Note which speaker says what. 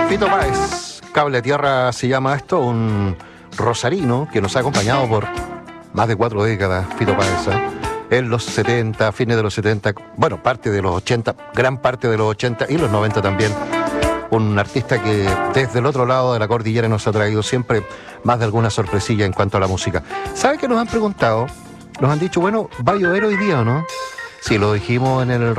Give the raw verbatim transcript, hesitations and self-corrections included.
Speaker 1: Fito Páez, Cable a Tierra se llama esto, un rosarino que nos ha acompañado por más de cuatro décadas, Fito Páez, ¿eh? En los setenta, fines de los setenta, bueno, parte de los ochenta, gran parte de los ochenta y los noventa también. Un artista que desde el otro lado de la cordillera nos ha traído siempre más de alguna sorpresilla en cuanto a la música. ¿Sabe qué nos han preguntado? Nos han dicho, bueno, ¿va a llover hoy día o no? Sí, lo dijimos en el